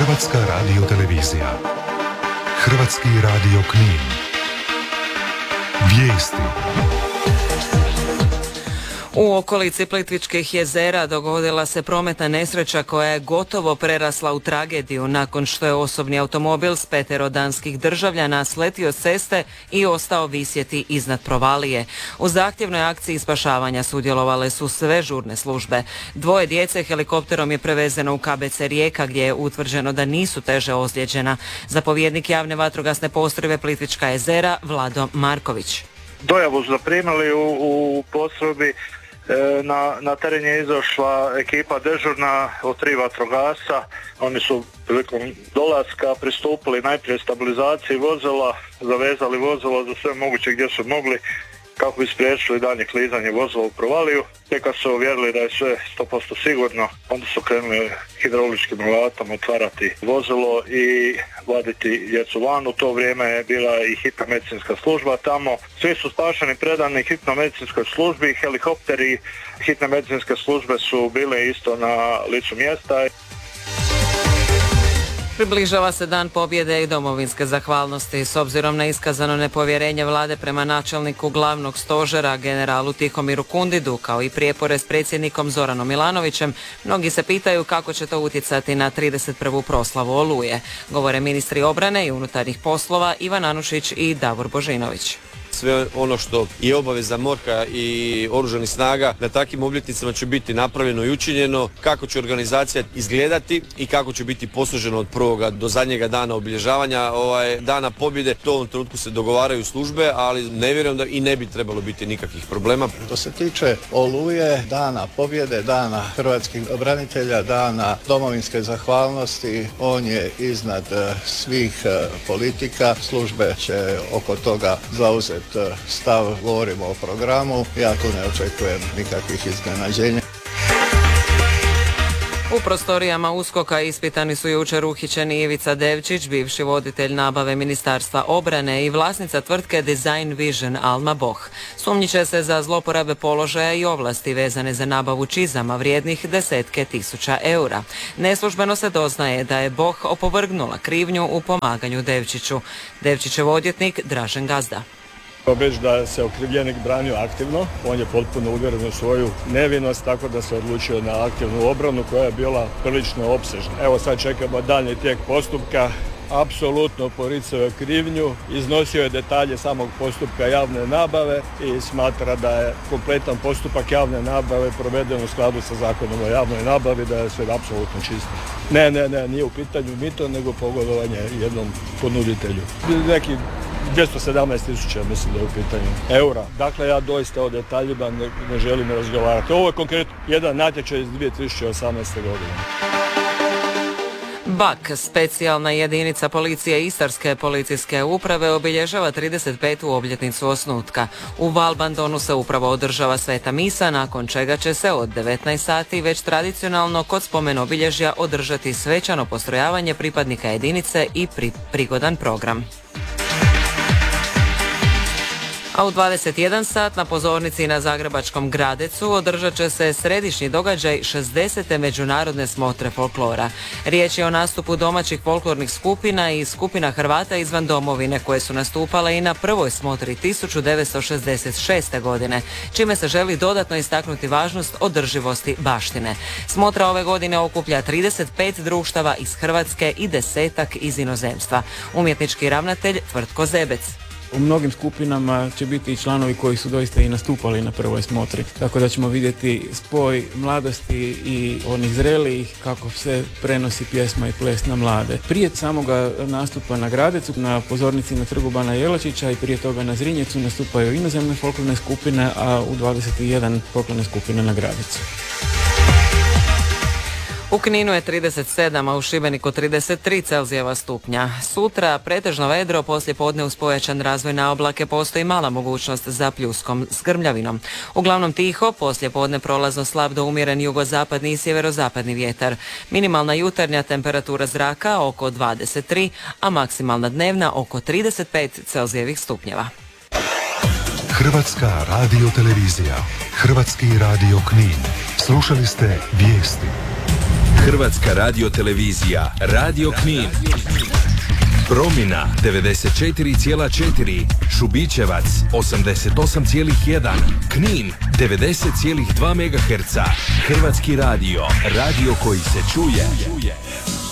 Hrvatska radiotelevizija. Hrvatski radio Knin. Vijesti. U okolici Plitvičkih jezera dogodila se prometna nesreća koja je gotovo prerasla u tragediju nakon što je osobni automobil s 5 danskih državljana sletio s ceste i ostao visjeti iznad provalije. U zahtjevnoj akciji spašavanja sudjelovale su sve žurne službe. 2 djece helikopterom je prevezeno u KBC Rijeka gdje je utvrđeno da nisu teže ozlijeđena. Zapovjednik javne vatrogasne postrojbe Plitvička jezera Vlado Marković. Dojavu su zaprimili u postrojbi. Na teren je izašla ekipa dežurna od 3 vatrogasca. Oni su prilikom dolaska pristupili najprije stabilizaciji vozila, zavezali vozilo za sve moguće gdje su mogli kako bi spriječili daljnje klizanje vozila u provaliju. Tek kad su uvjerili da je sve 100% sigurno, onda su krenuli hidrauličkim alatom otvarati vozilo i vaditi djecu van. U to vrijeme je bila i hitna medicinska služba tamo. Svi su spašeni, predani hitno medicinskoj službi, helikopteri hitne medicinske službe su bile isto na licu mjesta. Približava se Dan pobjede i domovinske zahvalnosti. S obzirom na iskazano nepovjerenje vlade prema načelniku glavnog stožera, generalu Tihomiru Kundidu, kao i prijepore s predsjednikom Zoranom Milanovićem, mnogi se pitaju kako će to utjecati na 31. proslavu Oluje. Govore ministri obrane i unutarnjih poslova Ivan Anušić i Davor Božinović. Sve ono što je obaveza MORH-a i oružanih snaga na takvim obljetnicama će biti napravljeno i učinjeno, kako će organizacija izgledati i kako će biti posluženo od prvoga do zadnjega dana obilježavanja dana pobjede. To u ovom trenutku se dogovaraju službe, ali ne vjerujem da i ne bi trebalo biti nikakvih problema. Što se tiče Oluje, dana pobjede, dana hrvatskih branitelja, dana domovinske zahvalnosti, on je iznad svih politika. Službe će oko toga zauzeti stav, govorimo o programu, ja tu ne očekujem nikakvih iznenađenja. U prostorijama USKOK-a ispitani su jučer uhićeni Ivica Devčić, bivši voditelj nabave Ministarstva obrane i vlasnica tvrtke Design Vision Alma Boh. Sumnjiče se za zloporabe položaja i ovlasti vezane za nabavu čizama vrijednih desetke tisuća eura. Neslužbeno se doznaje da je Boh opovrgnula krivnju u pomaganju Devčiću. Devčićev odvjetnik Dražen Gazda. Već da se okrivljenik branio aktivno, on je potpuno uvjeren u svoju nevinost, tako da se odlučio na aktivnu obranu koja je bila prilično opsežna. Evo sad čekamo daljnji tijek postupka. Apsolutno poricao je krivnju, iznosio je detalje samog postupka javne nabave i smatra da je kompletan postupak javne nabave proveden u skladu sa zakonom o javnoj nabavi, da je sve apsolutno čisto. Ne, nije u pitanju mito, nego pogodovanje jednom ponuditelju. Neki 217.000 mislim da je u pitanju eura. Dakle, ja doista o detaljima ne želim razgovarati. Ovo je konkretno jedan natječaj iz 2018. godine. BAK, specijalna jedinica policije Istarske policijske uprave, obilježava 35. obljetnicu osnutka. U Valbandonu se upravo održava sveta misa, nakon čega će se od 19 sati već tradicionalno kod spomen obilježja održati svečano postrojavanje pripadnika jedinice i prigodan program. A u 21 sat na pozornici na zagrebačkom Gradecu održat će se središnji događaj 60. međunarodne smotre folklora. Riječ je o nastupu domaćih folklornih skupina i skupina Hrvata izvan domovine koje su nastupale i na prvoj smotri 1966. godine, čime se želi dodatno istaknuti važnost održivosti baštine. Smotra ove godine okuplja 35 društava iz Hrvatske i 10-ak iz inozemstva. Umjetnički ravnatelj Tvrtko Zebec. U mnogim skupinama će biti i članovi koji su doista i nastupali na prvoj smotri. Tako da ćemo vidjeti spoj mladosti i onih zrelijih kako se prenosi pjesma i ples na mlade. Prije samoga nastupa na Gradecu, na pozornici na Trgu Bana Jelačića i prije toga na Zrinjecu nastupaju inozemne folklorne skupine, a u 21 folklorne skupine na Gradecu. U Kninu je 37, a u Šibeniku 33 Celzijeva stupnja. Sutra pretežno vedro, poslije podne uz pojačan razvoj na oblake postoji mala mogućnost za pljuskom s grmljavinom. Uglavnom tiho, poslije podne prolazno slab do umjeren jugozapadni i sjeverozapadni vjetar. Minimalna jutarnja temperatura zraka oko 23, a maksimalna dnevna oko 35 Celzijevih stupnjeva. Hrvatska radiotelevizija, Hrvatski radio Knin. Slušali ste vijesti. Hrvatska radiotelevizija, Radio Knin. Promina 94,4, Šubićevac 88,1, Knin 90,2 MHz. Hrvatski radio, radio koji se čuje.